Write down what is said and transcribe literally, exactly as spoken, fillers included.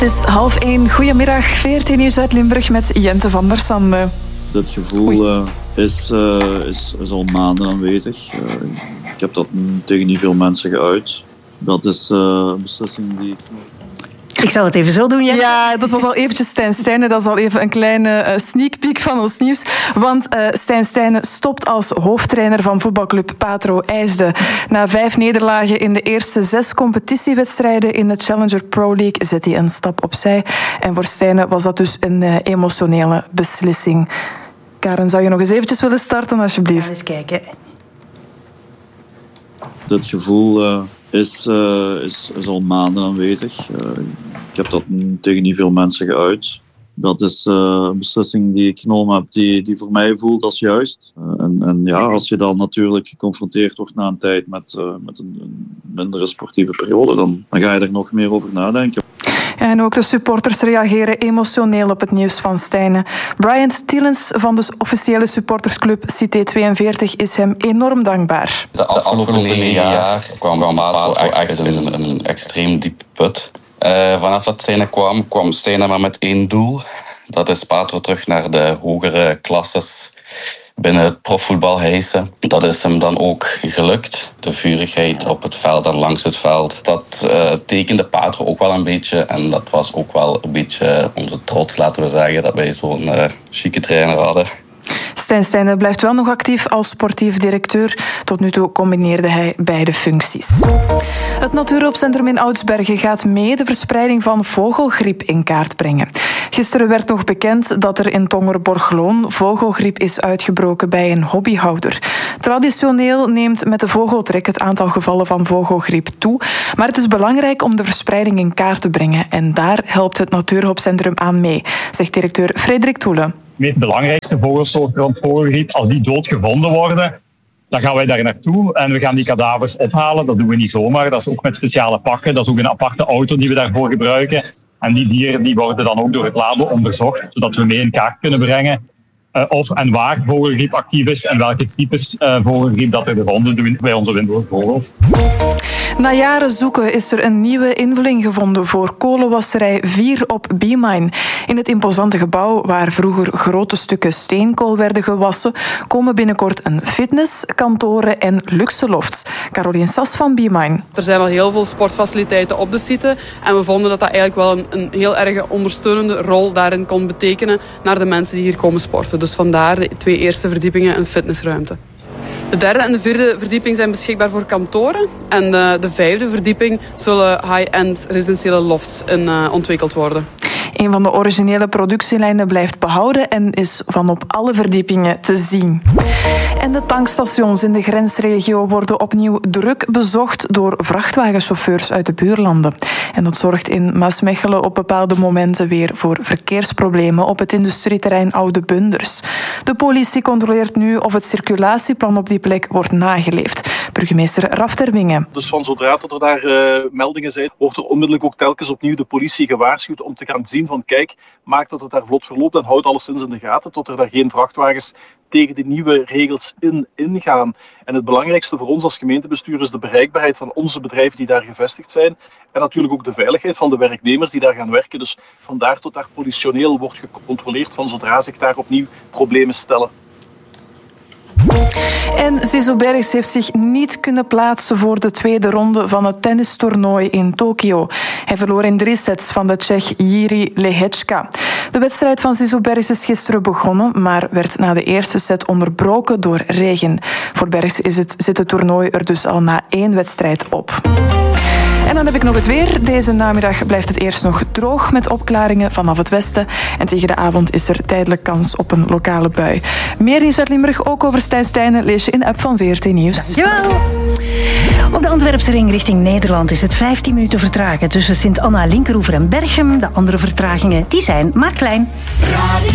Het is half één. Goedemiddag, V R T Nieuws uit Limburg met Jente van der Sande. Dit gevoel uh, is, uh, is, is al maanden aanwezig. Uh, ik heb dat tegen niet veel mensen geuit. Dat is uh, een beslissing die ik... Ik zal het even zo doen, Jente. Ja, dat was al eventjes Stijn Stijnen. Dat is al even een kleine uh, sneak peek van ons nieuws. Want uh, Stijn Stijnen stopt als hoofdtrainer van voetbalclub Patro IJsden. Na vijf nederlagen in de eerste zes competitiewedstrijden in de Challenger Pro League zet hij een stap opzij. En voor Stijnen was dat dus een uh, emotionele beslissing. Karen, zou je nog eens eventjes willen starten, alsjeblieft? Ga eens kijken. Dit gevoel uh, is, uh, is, is al maanden aanwezig. Uh, ik heb dat tegen niet veel mensen geuit. Dat is uh, een beslissing die ik genomen heb die, die voor mij voelt als juist. Uh, en, en ja, als je dan natuurlijk geconfronteerd wordt na een tijd met, uh, met een, een mindere sportieve periode, dan, dan ga je er nog meer over nadenken. En ook de supporters reageren emotioneel op het nieuws van Stijnen. Brian Tillens van de officiële supportersclub C T tweeënveertig is hem enorm dankbaar. De afgelopen negen jaar kwam Patro echt in een, een extreem diepe put. Uh, vanaf dat Stijnen kwam, kwam Stijnen maar met één doel. Dat is Patro terug naar de hogere klasses binnen het profvoetbal hijsen. Dat is hem dan ook gelukt. De vurigheid op het veld en langs het veld, dat uh, tekende Patro ook wel een beetje. En dat was ook wel een beetje onze trots, laten we zeggen, dat wij zo'n uh, chique trainer hadden. Stijn Stijnen blijft wel nog actief als sportief directeur. Tot nu toe combineerde hij beide functies. Het Natuurhulpcentrum in Oudsbergen gaat mee de verspreiding van vogelgriep in kaart brengen. Gisteren werd nog bekend dat er in Tongerborgloon vogelgriep is uitgebroken bij een hobbyhouder. Traditioneel neemt met de vogeltrek het aantal gevallen van vogelgriep toe. Maar het is belangrijk om de verspreiding in kaart te brengen. En daar helpt het Natuurhulpcentrum aan mee, zegt directeur Frederik Toele. Het belangrijkste vogelsoort rond vogelgriep, als die doodgevonden worden, dan gaan wij daar naartoe en we gaan die kadavers ophalen. Dat doen we niet zomaar, dat is ook met speciale pakken, dat is ook een aparte auto die we daarvoor gebruiken. En die dieren die worden dan ook door het labo onderzocht, zodat we mee in kaart kunnen brengen uh, of en waar vogelgriep actief is en welke types uh, vogelgriep dat er gevonden doen bij onze windhoorvogels. Na jaren zoeken is er een nieuwe invulling gevonden voor kolenwasserij vier op B-Mine. In het imposante gebouw waar vroeger grote stukken steenkool werden gewassen, komen binnenkort een fitness, kantoren en luxe lofts. Caroline Sas van B-Mine. Er zijn al heel veel sportfaciliteiten op de site en we vonden dat dat eigenlijk wel een, een heel erg ondersteunende rol daarin kon betekenen naar de mensen die hier komen sporten. Dus vandaar de twee eerste verdiepingen een fitnessruimte. De derde en de vierde verdieping zijn beschikbaar voor kantoren. En de, de vijfde verdieping zullen high-end residentiële lofts in, uh, ontwikkeld worden. Een van de originele productielijnen blijft behouden en is van op alle verdiepingen te zien. En de tankstations in de grensregio worden opnieuw druk bezocht door vrachtwagenchauffeurs uit de buurlanden. En dat zorgt in Maasmechelen op bepaalde momenten weer voor verkeersproblemen op het industrieterrein Oude Bunders. De politie controleert nu of het circulatieplan op die plek wordt nageleefd. Burgemeester Raf Terwinge. Dus van zodra dat er daar uh, meldingen zijn, wordt er onmiddellijk ook telkens opnieuw de politie gewaarschuwd om te gaan zien van kijk, maak dat het daar vlot verloopt en houd alleszins in de gaten tot er daar geen vrachtwagens tegen de nieuwe regels in ingaan. En het belangrijkste voor ons als gemeentebestuur is de bereikbaarheid van onze bedrijven die daar gevestigd zijn en natuurlijk ook de veiligheid van de werknemers die daar gaan werken. Dus vandaar tot daar politioneel wordt gecontroleerd van zodra zich daar opnieuw problemen stellen. En Zizou Bergs heeft zich niet kunnen plaatsen voor de tweede ronde van het tennistoernooi in Tokio. Hij verloor in drie sets van de Tsjech Jiří Lehečka. De wedstrijd van Zizou Bergs is gisteren begonnen, maar werd na de eerste set onderbroken door regen. Voor Bergs is het, zit het toernooi er dus al na één wedstrijd op. En dan heb ik nog het weer. Deze namiddag blijft het eerst nog droog met opklaringen vanaf het westen. En tegen de avond is er tijdelijk kans op een lokale bui. Meer nieuws uit Limburg, ook over Stijn Stijnen, lees je in de app van V R T Nieuws. Dankjewel. Op de Antwerpse ring richting Nederland is het vijftien minuten vertragen tussen Sint-Anna, Linkeroever en Berchem. De andere vertragingen die zijn maar klein.